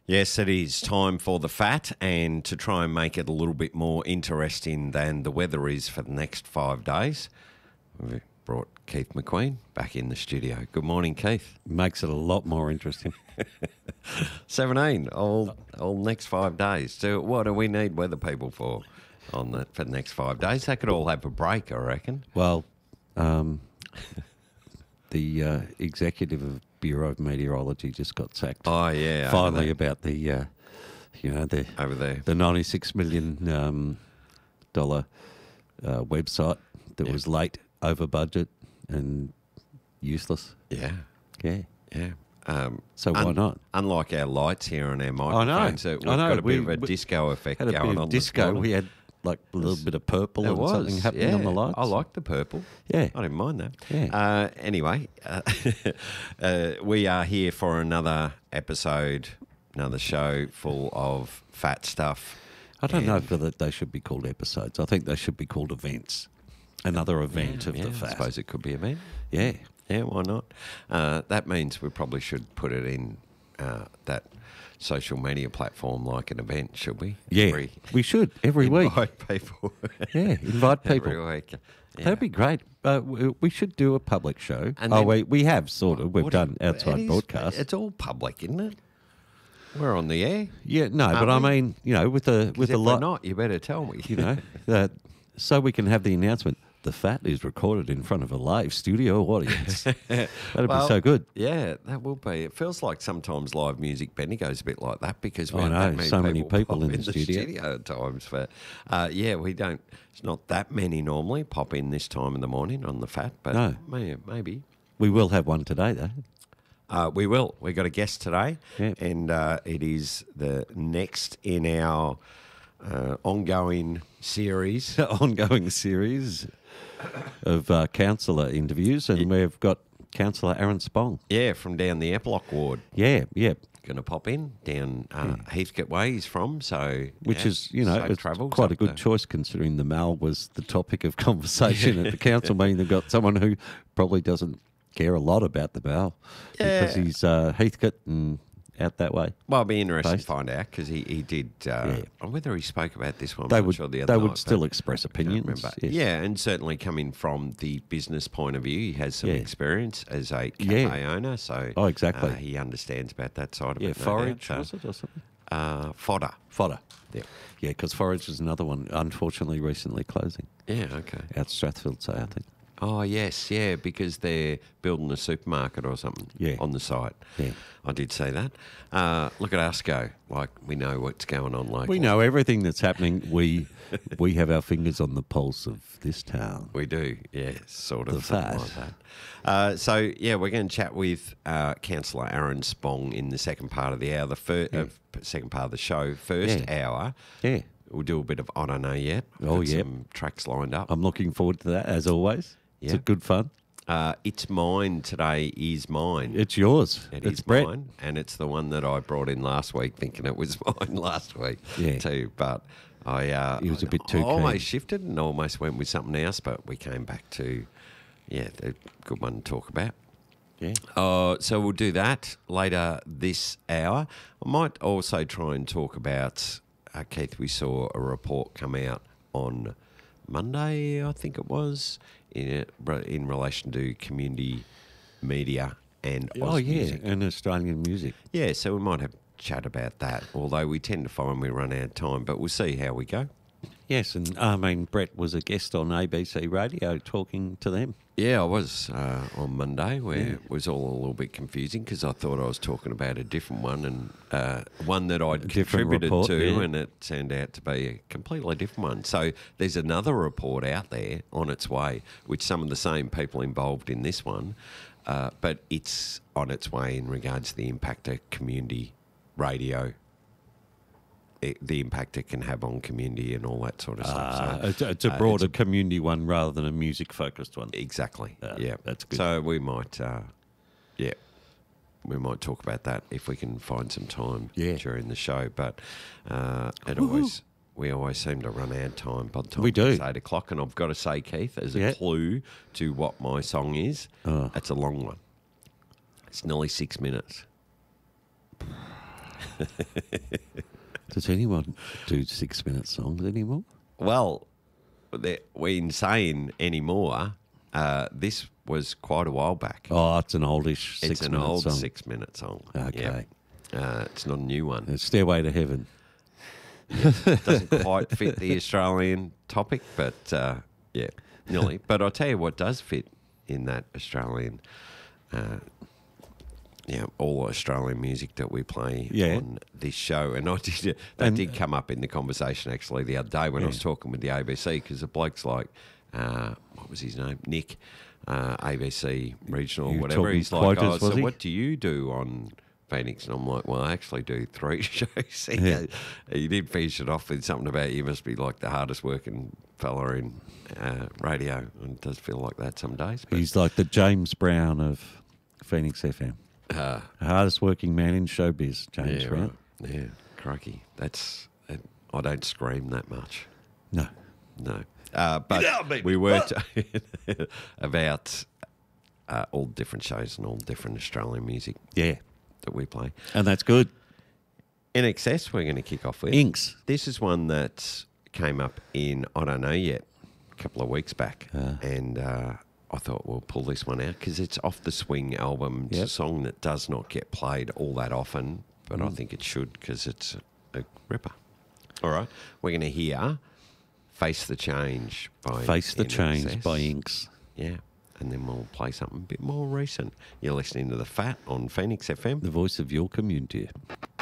Yes, it is time for the fat, and to try and make it a little bit more interesting than the weather is for the next 5 days, we've brought Keith McQueen back in the studio. Good morning, Keith. Makes it a lot more interesting. 17, all next 5 days. So what do we need weather people for for the next 5 days? They could all have a break, I reckon. Well, the executive of Bureau of Meteorology just got sacked. Oh, yeah. Finally, about the Over there. the $96 million website that was late, over budget, and useless. Yeah, Yeah. yeah. So why not? Unlike our lights here on our microphones, we've got a bit of a disco effect Had a going bit on. of this disco. morning. We had like a little bit of purple There and was something happening on the lights. I like the purple. Yeah. I didn't mind that. Yeah. Anyway, we are here for another episode, another show full of fat stuff. I don't know whether they should be called episodes. I think they should be called events. Another event of the I fat. suppose it could be a event. Yeah. Yeah, why not? That means we probably should put it in that social media platform like an event, should we? Yeah, we should every week. Invite people. Yeah, invite people. Every week. Yeah. That'd be great. We should do a public show. And Oh, then- we have sort of. We've What- done it outside is- broadcast. It's all public, isn't it? We're on the air. Yeah, no, Aren't but I we? mean, with a If lot, we're not, you better tell me. that so we can have the announcement. The fat is recorded in front of a live studio audience. That'd be so good. Yeah, that will be. It feels like sometimes live music, Benny, goes a bit like that because we I have know, that so many people pop in the studio. at times. But we don't. It's not that many normally pop in this time in the morning on the fat, but No. maybe. We will have one today, though. We will. We got a guest today, Yeah. and it is the next in our ongoing series. Ongoing series of councillor interviews, and we've got Councillor Aaron Spong. Yeah, from down the Epplock ward. Yeah. Going to pop in down Heathcote Way he's from, so Which yeah, is, safe it's travels quite a up good the- choice considering the Mal was the topic of conversation at the council meeting. They've got someone who probably doesn't care a lot about the Mal because he's Heathcote and out that way. Well, it'll be interesting based. to find out because he did. Whether he spoke about this one, They I'm not would sure the other they night, would still but express I can't opinions. remember. Yes. Yeah, and certainly coming from the business point of view, he has some Yeah. experience as a cafe owner, so Oh, exactly. he understands about that side of Yeah, it. no Forage doubt. was it or something? Fodder. Fodder. Yeah. Yeah, because Forage was another one, unfortunately, recently closing Yeah. Okay. out Strathfield, so I think. Oh yes, yeah, because they're building a supermarket or something on the site. Yeah. I did say that. Look at us go, like we know what's going on locally. We know everything that's happening. We have our fingers on the pulse of this town. We do, yeah, sort of The something fat. like that. We're going to chat with Councillor Aaron Spong in the second part of the hour, second part of the show. First hour, Yeah. we'll do a bit of I Don't Know Yet. We've Oh, got yep. some tracks lined up. I'm looking forward to that, as always. It's Yeah. a good fun. It's Mine today is mine. It's yours. It it's is Brett. mine, and it's the one that I brought in last week, thinking it was mine last week Yeah. too. But He was a bit too I almost keen. shifted and almost went with something else, but we came back to the good one to talk about. Yeah. So we'll do that later this hour. I might also try and talk about Keith. We saw a report come out on Monday, I think it was, in relation to community media and Oz music. and Australian music. Yeah, so we might have a chat about that, although we tend to find we run out of time, but we'll see how we go. Yes, and Brett was a guest on ABC Radio talking to them. Yeah, I was on Monday where it was all a little bit confusing because I thought I was talking about a different one and one that I'd different contributed report, to, yeah. and it turned out to be a completely different one. So there's another report out there on its way, which some of the same people involved in this one, but it's on its way in regards to the impact of community radio. The impact it can have on community and all that sort of stuff. So, It's a broader community one rather than a music-focused one. exactly. that's good. So we might, we might talk about that if we can find some time during the show. But we always seem to run out of time by the time We do. it's 8 o'clock. And I've got to say, Keith, as a clue to what my song is, it's a long one. It's nearly 6 minutes. Does anyone do 6-minute songs anymore? Well, we ain't saying anymore. This was quite a while back. Oh, it's an oldish 6-minute song. It's an old 6-minute song. Okay. It's not a new one. Stairway to Heaven. Doesn't quite fit the Australian topic, but yeah, nearly. But I'll tell you what does fit in that Australian, all Australian music that we play on this show. And that did come up in the conversation actually the other day when I was talking with the ABC, because the bloke's like, what was his name? Nick, ABC Regional, whatever. He's like, so what do you do on Phoenix? And I'm like, well, I actually do 3 shows. He did finish it off with something about you must be like the hardest working fella in radio, and it does feel like that some days. But he's like the James Brown of Phoenix FM. The hardest working man in showbiz, James Brown. Right. Yeah, crikey. I don't scream that much. No. But we were about all different shows and all different Australian music. Yeah. That we play. And that's good. In excess, we're going to kick off with. Inks. This is one that came up in, I don't know yet, a couple of weeks back. And I thought we'll pull this one out because it's off the Swing album. It's a song that does not get played all that often, but I think it should because it's a ripper. All right. We're going to hear Face the Change by Inks. Yeah. And then we'll play something a bit more recent. You're listening to The Fat on Phoenix FM. The voice of your community.